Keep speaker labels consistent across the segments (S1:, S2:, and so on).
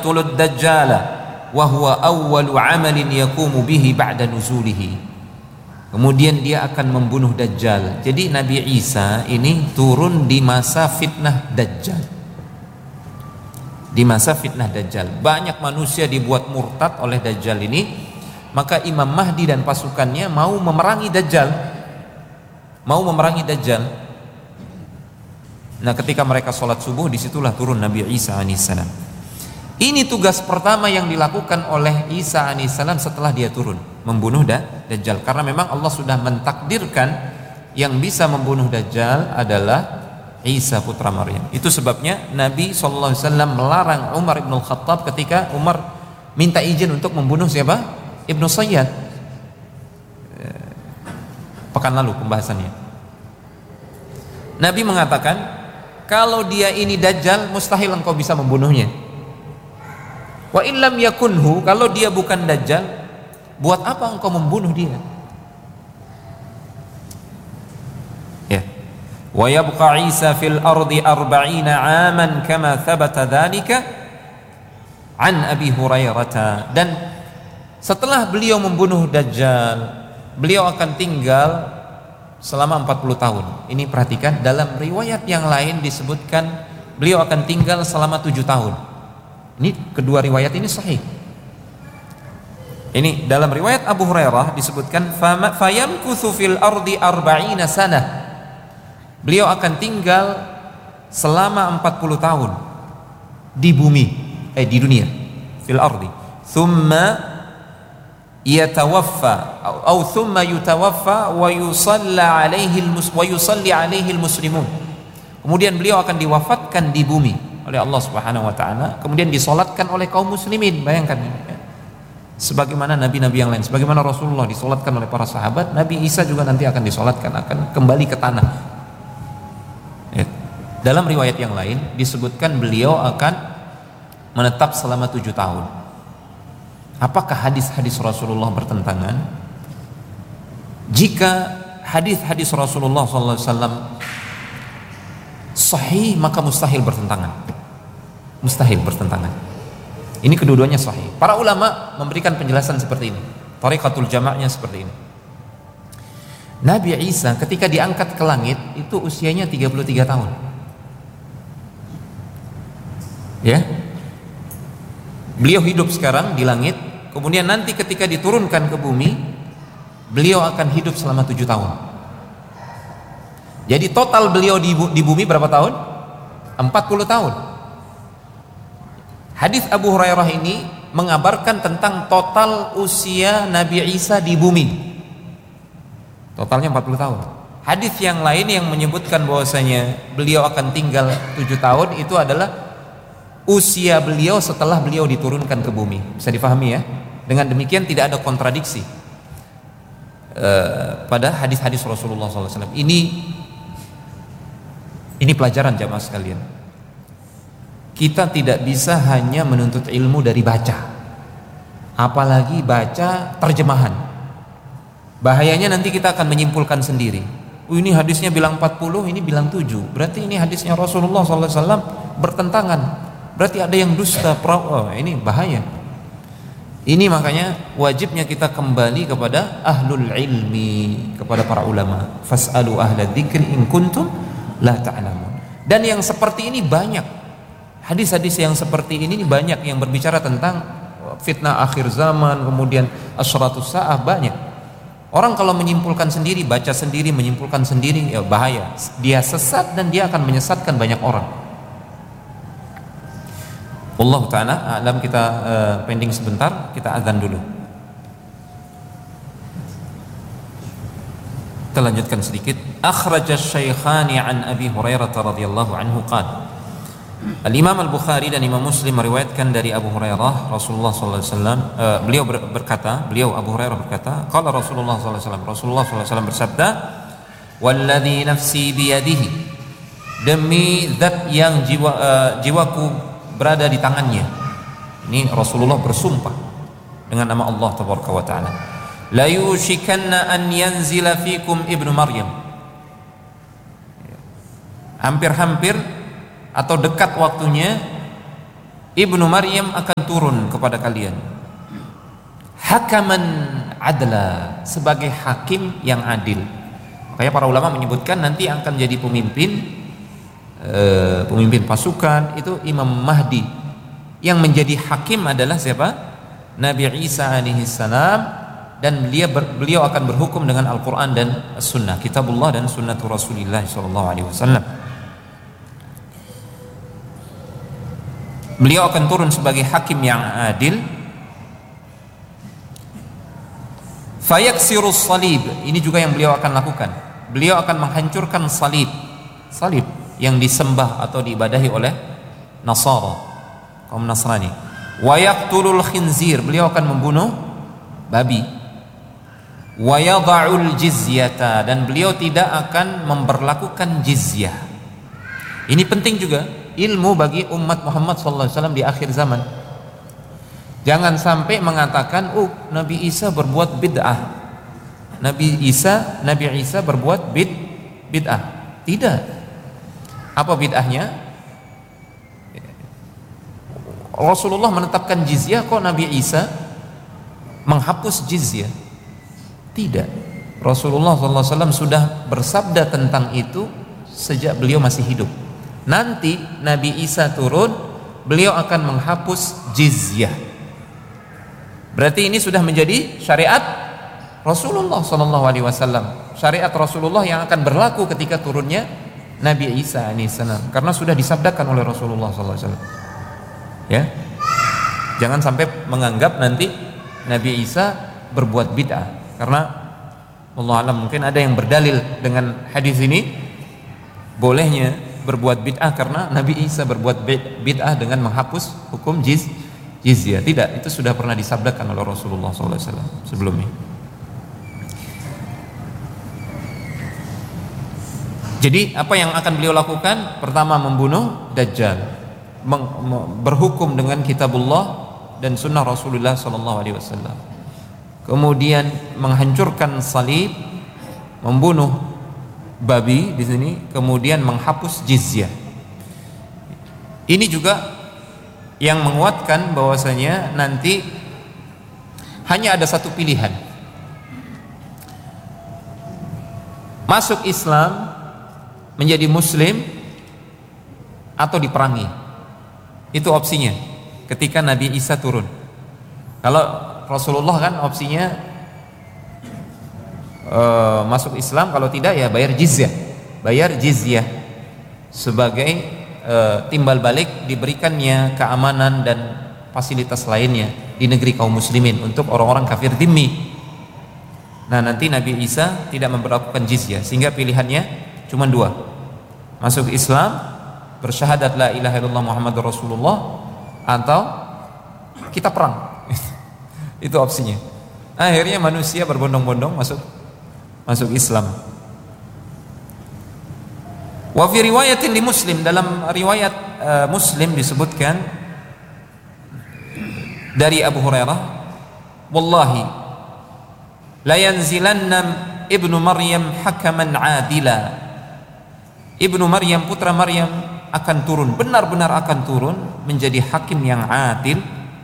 S1: yaqtulud dajjala wa huwa awwalu 'amalin yaqumu bihi ba'da nuzulihi. Kemudian dia akan membunuh Dajjal. Jadi Nabi Isa ini turun di masa fitnah Dajjal. Di masa fitnah Dajjal, banyak manusia dibuat murtad oleh Dajjal ini. Maka Imam Mahdi dan pasukannya mau memerangi Dajjal. Nah, ketika mereka sholat subuh, disitulah turun Nabi Isa alaihissalam. Ini tugas pertama yang dilakukan oleh Isa alaihissalam setelah dia turun, membunuh Dajjal. Karena memang Allah sudah mentakdirkan yang bisa membunuh Dajjal adalah Isa putra Maryam. Itu sebabnya Nabi SAW melarang Umar ibn Khattab ketika Umar minta izin untuk membunuh siapa? Ibnu Sayyad. Pekan lalu pembahasannya. Nabi mengatakan, kalau dia ini Dajjal, mustahil engkau bisa membunuhnya. Wa illam yakunhu, kalau dia bukan Dajjal, buat apa engkau membunuh dia? Ya. Wa yabqa Isa fil ardi 40 aman kama thabata dzalika an Abi Hurairah. Dan setelah beliau membunuh Dajjal, beliau akan tinggal selama 40 tahun. Ini perhatikan, dalam riwayat yang lain disebutkan beliau akan tinggal selama 7 tahun. Ini kedua riwayat ini sahih. Ini dalam riwayat Abu Hurairah disebutkan fayamkuthu fil ardi 40 sanah. Beliau akan tinggal selama 40 tahun di bumi, di dunia, fil ardi. Thumma yatawaffa atau thumma yutawaffa wa yusalli alaihi almuslimun. Kemudian beliau akan diwafatkan di bumi oleh Allah Subhanahu wa taala, kemudian disolatkan oleh kaum muslimin. Bayangkan ya. Sebagaimana nabi-nabi yang lain, sebagaimana Rasulullah disolatkan oleh para sahabat, Nabi Isa juga nanti akan disolatkan, akan kembali ke tanah ya. Dalam riwayat yang lain disebutkan beliau akan menetap selama 7 tahun. Apakah hadis-hadis Rasulullah bertentangan? Jika hadis-hadis Rasulullah SAW sahih, maka mustahil bertentangan. Ini kedua-duanya sahih. Para ulama memberikan penjelasan seperti ini. Thariqatul jama'nya seperti ini. Nabi Isa ketika diangkat ke langit itu usianya 33 tahun. Ya. Beliau hidup sekarang di langit, kemudian nanti ketika diturunkan ke bumi, beliau akan hidup selama 7 tahun. Jadi total beliau di bumi berapa tahun? 40 tahun. Hadis Abu Hurairah ini mengabarkan tentang total usia Nabi Isa di bumi. Totalnya 40 tahun. Hadis yang lain yang menyebutkan bahwasanya beliau akan tinggal 7 tahun itu adalah usia beliau setelah beliau diturunkan ke bumi. Bisa difahami ya? Dengan demikian tidak ada kontradiksi pada hadis-hadis Rasulullah SAW. Ini pelajaran jamaah sekalian. Kita tidak bisa hanya menuntut ilmu dari baca, apalagi baca terjemahan. Bahayanya nanti kita akan menyimpulkan sendiri. Ini hadisnya bilang 40, ini bilang 7. Berarti ini hadisnya Rasulullah SAW bertentangan. Berarti ada yang dusta. Ini bahaya. Ini makanya wajibnya kita kembali kepada ahlul ilmi, kepada para ulama. Fas'alu ahla dzikri in kuntum la ta'lamun. Dan yang seperti ini banyak. Hadis-hadis yang seperti ini banyak yang berbicara tentang fitnah akhir zaman, kemudian asyratus sa'ah, banyak. Orang kalau menyimpulkan sendiri, baca sendiri, menyimpulkan sendiri, ya bahaya. Dia sesat dan dia akan menyesatkan banyak orang. Allah ta'ala alam. Kita pending sebentar, kita azan dulu. Kita lanjutkan sedikit. Akhrajasy Syaikhani an Abi Hurairah radhiyallahu anhu qala. Al-Imam Al-Bukhari dan Imam Muslim meriwayatkan dari Abu Hurairah, Rasulullah sallallahu alaihi wasallam, beliau Abu Hurairah berkata, qala Rasulullah sallallahu alaihi wasallam, Rasulullah sallallahu alaihi wasallam bersabda, "Walladzi nafsi biyadihi," demi zat yang jiwaku berada di tangannya. Ini Rasulullah bersumpah dengan nama Allah tabaraka wa taala. La yushikanna an yanzila fikum ibnu Maryam. Hampir-hampir atau dekat waktunya Ibnu Maryam akan turun kepada kalian hakaman adla, sebagai hakim yang adil. Makanya para ulama menyebutkan nanti akan jadi pemimpin pasukan itu Imam Mahdi. Yang menjadi hakim adalah siapa? Nabi Isa alaihi salam, dan beliau akan berhukum dengan Al-Quran dan As-Sunnah, Kitabullah dan Sunnatul Rasulillah sallallahu alaihi wasallam. Beliau akan turun sebagai hakim yang adil. Fayaksirus salib, ini juga yang beliau akan lakukan. Beliau akan menghancurkan salib yang disembah atau diibadahi oleh Nasara, kaum Nasrani. Wa yaqtulul khinzir, beliau akan membunuh babi. Wa yadha'ul jizyata, dan beliau tidak akan memberlakukan jizyah. Ini penting juga ilmu bagi umat Muhammad sallallahu alaihi wasallam di akhir zaman. Jangan sampai mengatakan, oh Nabi Isa berbuat bid'ah. Nabi Isa berbuat bid'ah. Tidak. Apa bid'ahnya? Rasulullah menetapkan jizyah, kok Nabi Isa menghapus jizyah? Tidak. Rasulullah SAW sudah bersabda tentang itu sejak beliau masih hidup. Nanti Nabi Isa turun, beliau akan menghapus jizyah. Berarti ini sudah menjadi syariat Rasulullah SAW. Syariat Rasulullah yang akan berlaku ketika turunnya Nabi Isa alaihissalam, karena sudah disabdakan oleh Rasulullah SAW. Ya, jangan sampai menganggap nanti Nabi Isa berbuat bid'ah, karena Allah alam mungkin ada yang berdalil dengan hadis ini bolehnya berbuat bid'ah karena Nabi Isa berbuat bid'ah dengan menghapus hukum jizyah. Tidak, itu sudah pernah disabdakan oleh Rasulullah SAW sebelumnya. Jadi apa yang akan beliau lakukan? Pertama, membunuh Dajjal, berhukum dengan Kitabullah dan Sunnah Rasulullah SAW. Kemudian menghancurkan salib, membunuh babi di sini, kemudian menghapus jizyah. Ini juga yang menguatkan bahwasanya nanti hanya ada satu pilihan: masuk Islam, menjadi muslim, atau diperangi. Itu opsinya ketika Nabi Isa turun. Kalau Rasulullah kan opsinya masuk Islam, kalau tidak ya bayar jizyah sebagai timbal balik diberikannya keamanan dan fasilitas lainnya di negeri kaum muslimin untuk orang-orang kafir dhimmi. Nah, nanti Nabi Isa tidak memperlakukan jizyah, sehingga pilihannya cuma dua: masuk Islam, bersyahadat la ilaha illallah Muhammadur Rasulullah, atau kita perang. Itu opsinya. Akhirnya manusia berbondong-bondong masuk Islam. Wa fi riwayatin li Muslim, dalam riwayat Muslim disebutkan dari Abu Hurairah, wallahi la yanzilanna ibnu Maryam hakaman adila. Ibnu Maryam, putra Maryam, akan turun, benar-benar akan turun menjadi hakim yang adil.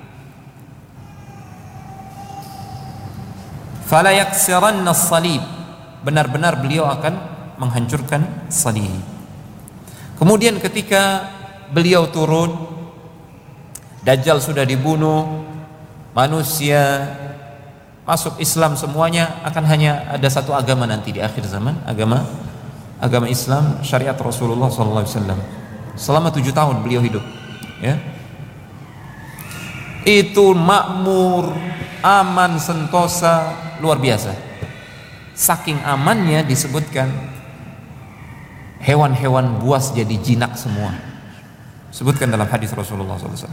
S1: Fala yaksiranna as-salib, benar-benar beliau akan menghancurkan salib. Kemudian ketika beliau turun, Dajjal sudah dibunuh, manusia masuk Islam semuanya, akan hanya ada satu agama nanti di akhir zaman, agama Islam, syariat Rasulullah SAW. Selama 7 tahun beliau hidup, ya. Itu makmur, aman, sentosa, luar biasa. Saking amannya disebutkan hewan-hewan buas jadi jinak semua. Sebutkan dalam hadis Rasulullah SAW.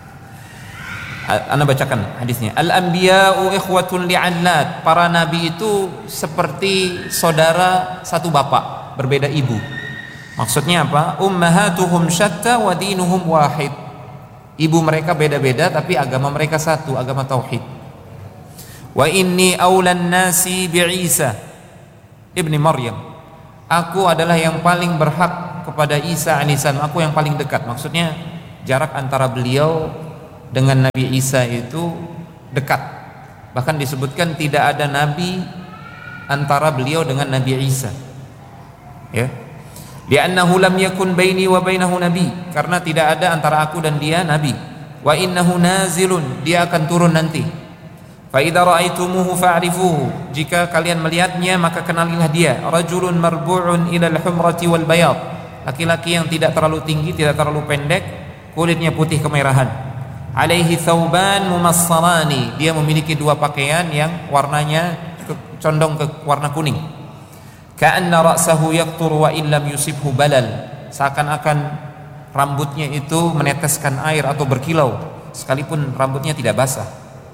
S1: Ana bacakan hadisnya. Al-anbiya'u ikhwatun li'allat. Para nabi itu seperti saudara satu bapak, berbeda ibu. Maksudnya apa? Ummahatuhum syatta wa dinuhum wahid. Ibu mereka beda-beda tapi agama mereka satu, agama tauhid. Wa inni aulan nasi bi'Isa ibni Maryam. Aku adalah yang paling berhak kepada Isa alaihissalam. Aku yang paling dekat. Maksudnya jarak antara beliau dengan Nabi Isa itu dekat. Bahkan disebutkan tidak ada nabi antara beliau dengan Nabi Isa. Ya. Li'annahu lam yakun baini wa bainahu nabi, karena tidak ada antara aku dan dia nabi. Wa innahu nazilun, dia akan turun nanti. Fa idza ra'aitumuhu fa'rifuhu, jika kalian melihatnya maka kenalilah dia. Rajulun marbu'un ila al-humrati wal bayad, laki-laki yang tidak terlalu tinggi, tidak terlalu pendek, kulitnya putih kemerahan. Alaihi thawban mumassalani, dia memiliki dua pakaian yang warnanya condong ke warna kuning. Ka'anna ra'sahu yaqtur wa illam yusibhu balal, seakan-akan rambutnya itu meneteskan air atau berkilau sekalipun rambutnya tidak basah.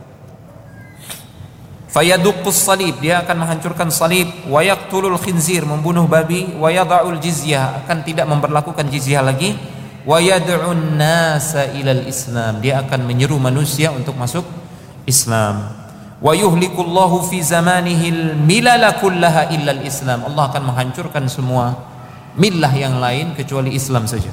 S1: Fayaduqqus salib, dia akan menghancurkan salib. Wa yaqtulul khinzir, membunuh babi. Wa yada'ul jizyah, akan tidak memberlakukan jizyah lagi. Wa yad'un nasa ilal islam, dia akan menyeru manusia untuk masuk Islam. Wa yuhlikullahu fi zamanihil milala kullaha illal islam, Allah akan menghancurkan semua millah yang lain kecuali Islam saja.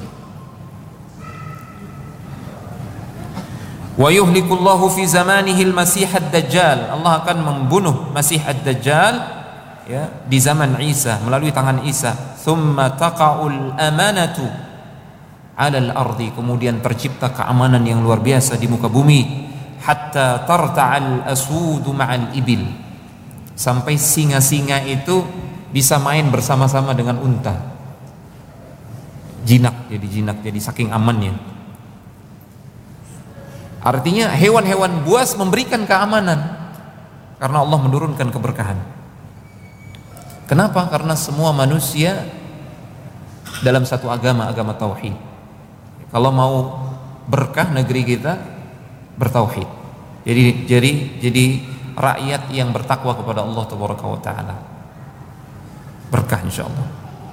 S1: Wa yuhlikullahu fi zamanihil masih ad-dajjal, Allah akan membunuh Masih ad-Dajjal ya di zaman Isa melalui tangan Isa. Thumma taqa'ul amanatu 'alal ardi, kemudian tercipta keamanan yang luar biasa di muka bumi. Hatta tarta'al asudu ma'al ibil, sampai singa-singa itu bisa main bersama-sama dengan unta. Jinak jadi saking amannya. Artinya hewan-hewan buas memberikan keamanan karena Allah menurunkan keberkahan. Kenapa? Karena semua manusia dalam satu agama tauhid. Kalau mau berkah negeri kita bertauhid. Jadi rakyat yang bertakwa kepada Allah Tabaraka wa taala. Berkah insyaallah.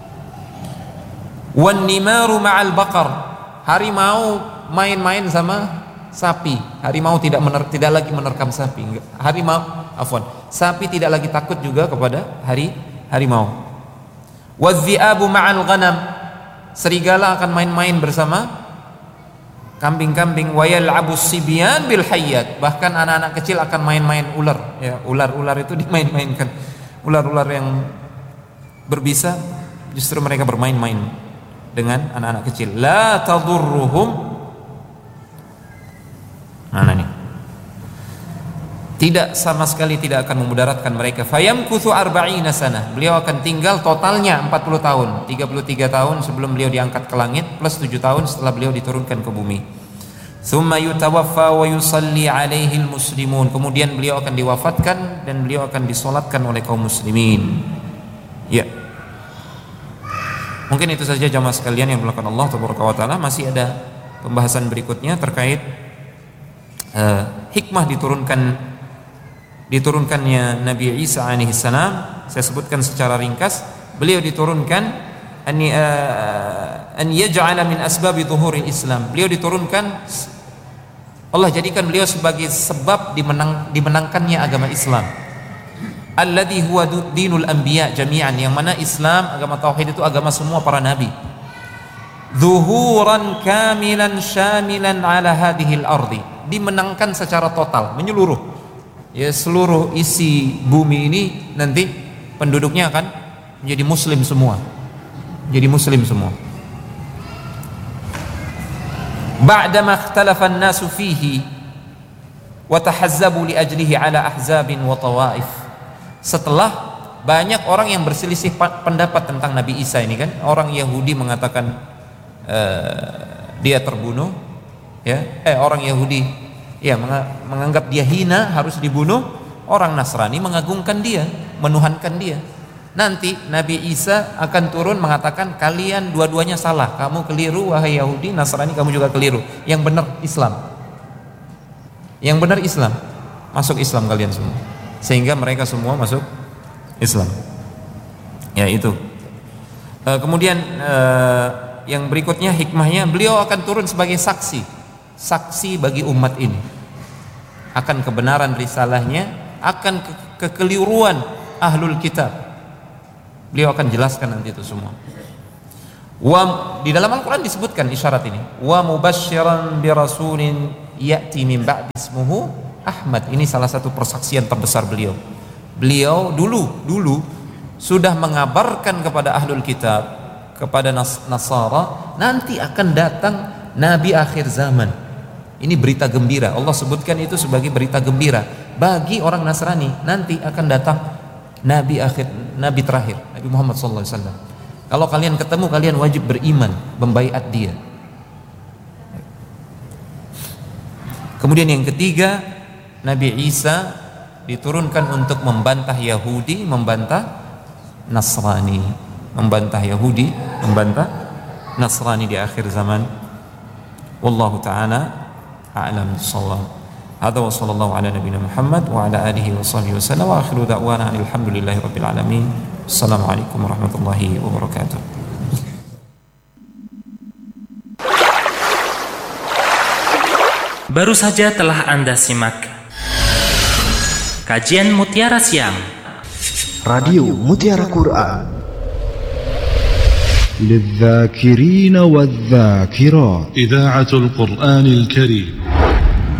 S1: Wan nimaru ma'al baqar, harimau main-main sama sapi. Harimau tidak lagi menerkam sapi. Sapi tidak lagi takut juga kepada harimau. Wadh-dhi'abu ma'al ghanam, serigala akan main-main bersama kambing-kambing. Wa yal'abus sibyan bil hayyat, bahkan anak-anak kecil akan main-main ular. Ya, ular-ular itu dimain-mainkan. Ular-ular yang berbisa justru mereka bermain-main dengan anak-anak kecil. La tadurruhum, mana nih? Tidak, sama sekali tidak akan memudaratkan mereka. Fayamkuthu arba'ina sanah, beliau akan tinggal totalnya 40 tahun, 33 tahun sebelum beliau diangkat ke langit plus 7 tahun setelah beliau diturunkan ke bumi. Tsumma yutawaffa wa yusalli alaihi almuslimun, kemudian beliau akan diwafatkan dan beliau akan disolatkan oleh kaum muslimin. Ya. Mungkin itu saja jamaah sekalian yang dimuliakan Allah Tabaraka wa taala. Masih ada pembahasan berikutnya terkait hikmah diturunkannya Nabi Isa alaihi salam. Saya sebutkan secara ringkas. Beliau diturunkan an yaj'ala min asbabi dhuhuril Islam. Beliau diturunkan, Allah jadikan beliau sebagai sebab dimenangkannya agama Islam. Alladhi huwa dinul anbiya jami'an, yang mana Islam, agama tauhid itu agama semua para nabi. Zuhuran kamilan syamilan ala hadhil ardi, dimenangkan secara total, menyeluruh. Ya, seluruh isi bumi ini nanti penduduknya akan menjadi muslim semua. Jadi muslim semua. Ba'dama ikhtalafa an-nasu fihi wa tahazzabu li ajlihi ala ahzabin wa tawaif. Setelah banyak orang yang berselisih pendapat tentang Nabi Isa ini kan, orang Yahudi mengatakan dia terbunuh, ya, orang Yahudi ya menganggap dia hina, harus dibunuh. Orang Nasrani mengagungkan dia, menuhankan dia. Nanti Nabi Isa akan turun mengatakan kalian dua-duanya salah, kamu keliru wahai Yahudi, Nasrani kamu juga keliru. Yang benar Islam. Yang benar Islam. Masuk Islam kalian semua. Sehingga mereka semua masuk Islam. Ya itu. Kemudian yang berikutnya hikmahnya, beliau akan turun sebagai saksi bagi umat ini akan kebenaran risalahnya, akan kekeliruan ahlul kitab. Beliau akan jelaskan nanti itu semua. Di dalam Al-Quran disebutkan isyarat ini. Wa mubasysyiran bi rasulin ya'ti min ba'di ismuhu Ahmad. Ini salah satu persaksian terbesar beliau. Beliau dulu sudah mengabarkan kepada ahlul kitab, kepada Nasara, nanti akan datang Nabi akhir zaman. Ini berita gembira. Allah sebutkan itu sebagai berita gembira bagi orang Nasrani. Nanti akan datang Nabi terakhir, Nabi Muhammad SAW. Kalau kalian ketemu, kalian wajib beriman, membaiat dia. Kemudian yang ketiga, Nabi Isa diturunkan untuk membantah Yahudi, membantah Nasrani, membantah Yahudi, membantah Nasrani di akhir zaman. Wallahu ta'ala a'lam bissawab. Hadza wa sallallahu ala nabiyyina Muhammad wa ala alihi wa sahbihi wasallam wa akhiru da'wana alhamdulillahi rabbil alamin. Assalamualaikum warahmatullahi wabarakatuh.
S2: Baru saja telah Anda simak kajian Mutiara Siang
S3: Radio Mutiara Quran للذاكرين والذاكرات
S4: إذاعة القرآن الكريم